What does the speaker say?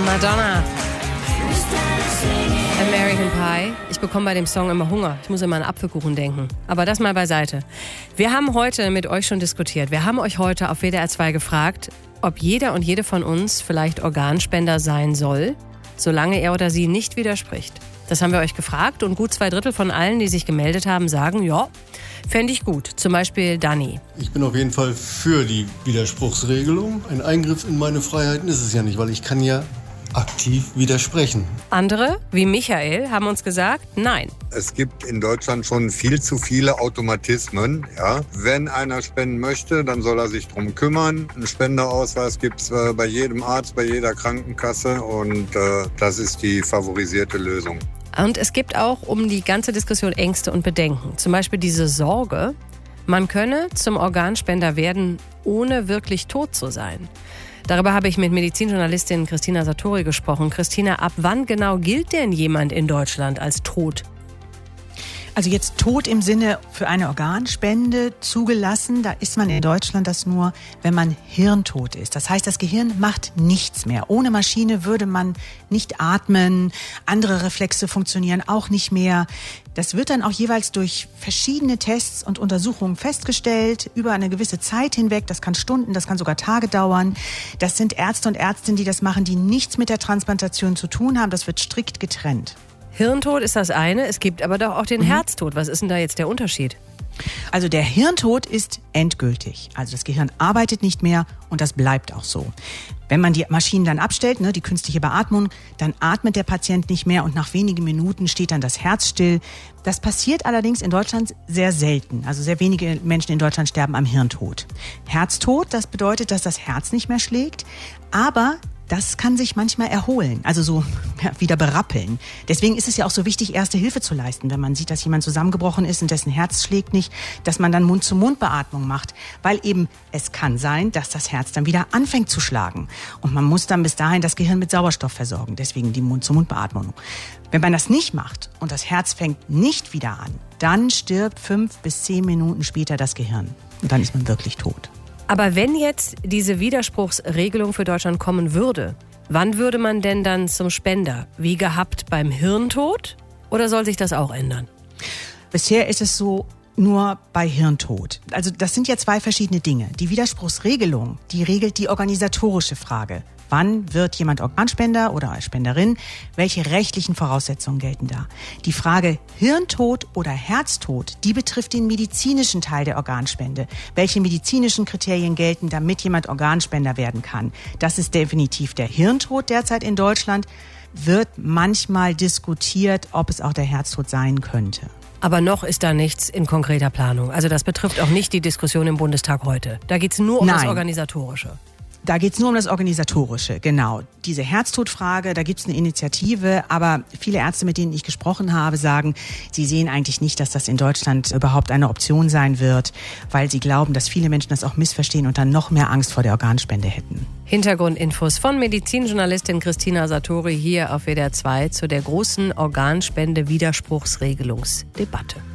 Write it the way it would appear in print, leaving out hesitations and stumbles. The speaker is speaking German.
Madonna. American Pie. Ich bekomme bei dem Song immer Hunger. Ich muss immer an Apfelkuchen denken. Aber das mal beiseite. Wir haben heute mit euch schon diskutiert. Wir haben euch heute auf WDR 2 gefragt, ob jeder und jede von uns vielleicht Organspender sein soll, solange er oder sie nicht widerspricht. Das haben wir euch gefragt und gut 2/3 von allen, die sich gemeldet haben, sagen, ja, fände ich gut. Zum Beispiel Dani. Ich bin auf jeden Fall für die Widerspruchsregelung. Ein Eingriff in meine Freiheiten ist es ja nicht, weil ich kann ja aktiv widersprechen. Andere, wie Michael, haben uns gesagt, nein. Es gibt in Deutschland schon viel zu viele Automatismen. Ja. Wenn einer spenden möchte, dann soll er sich drum kümmern. Einen Spenderausweis gibt es bei jedem Arzt, bei jeder Krankenkasse und das ist die favorisierte Lösung. Und es gibt auch um die ganze Diskussion Ängste und Bedenken. Zum Beispiel diese Sorge, man könne zum Organspender werden, ohne wirklich tot zu sein. Darüber habe ich mit Medizinjournalistin Christina Sartori gesprochen. Christina, ab wann genau gilt denn jemand in Deutschland als tot? Also jetzt tot im Sinne für eine Organspende zugelassen, da ist man in Deutschland das nur, wenn man hirntot ist. Das heißt, das Gehirn macht nichts mehr. Ohne Maschine würde man nicht atmen, andere Reflexe funktionieren auch nicht mehr. Das wird dann auch jeweils durch verschiedene Tests und Untersuchungen festgestellt, über eine gewisse Zeit hinweg. Das kann Stunden, das kann sogar Tage dauern. Das sind Ärzte und Ärztinnen, die das machen, die nichts mit der Transplantation zu tun haben. Das wird strikt getrennt. Hirntod ist das eine, es gibt aber doch auch den Herztod. Was ist denn da jetzt der Unterschied? Also der Hirntod ist endgültig. Also das Gehirn arbeitet nicht mehr und das bleibt auch so. Wenn man die Maschinen dann abstellt, die künstliche Beatmung, dann atmet der Patient nicht mehr und nach wenigen Minuten steht dann das Herz still. Das passiert allerdings in Deutschland sehr selten. Also sehr wenige Menschen in Deutschland sterben am Hirntod. Herztod, das bedeutet, dass das Herz nicht mehr schlägt, aber das kann sich manchmal erholen, also so wieder berappeln. Deswegen ist es ja auch so wichtig, Erste Hilfe zu leisten, wenn man sieht, dass jemand zusammengebrochen ist und dessen Herz schlägt nicht, dass man dann Mund-zu-Mund-Beatmung macht. Weil eben es kann sein, dass das Herz dann wieder anfängt zu schlagen. Und man muss dann bis dahin das Gehirn mit Sauerstoff versorgen, deswegen die Mund-zu-Mund-Beatmung. Wenn man das nicht macht und das Herz fängt nicht wieder an, dann stirbt 5 bis 10 Minuten später das Gehirn. Und dann ist man wirklich tot. Aber wenn jetzt diese Widerspruchsregelung für Deutschland kommen würde, wann würde man denn dann zum Spender? Wie gehabt beim Hirntod? Oder soll sich das auch ändern? Bisher ist es so nur bei Hirntod. Also das sind ja 2 verschiedene Dinge. Die Widerspruchsregelung, die regelt die organisatorische Frage. Wann wird jemand Organspender oder Spenderin? Welche rechtlichen Voraussetzungen gelten da? Die Frage Hirntod oder Herztod, die betrifft den medizinischen Teil der Organspende. Welche medizinischen Kriterien gelten, damit jemand Organspender werden kann? Das ist definitiv der Hirntod derzeit in Deutschland. Wird manchmal diskutiert, ob es auch der Herztod sein könnte. Aber noch ist da nichts in konkreter Planung. Also das betrifft auch nicht die Diskussion im Bundestag heute. Da geht es nur um das Organisatorische. Da geht es nur um das Organisatorische, genau. Diese Herztodfrage, da gibt es eine Initiative, aber viele Ärzte, mit denen ich gesprochen habe, sagen, sie sehen eigentlich nicht, dass das in Deutschland überhaupt eine Option sein wird, weil sie glauben, dass viele Menschen das auch missverstehen und dann noch mehr Angst vor der Organspende hätten. Hintergrundinfos von Medizinjournalistin Christina Sartori hier auf WDR 2 zu der großen Organspende-Widerspruchsregelungsdebatte.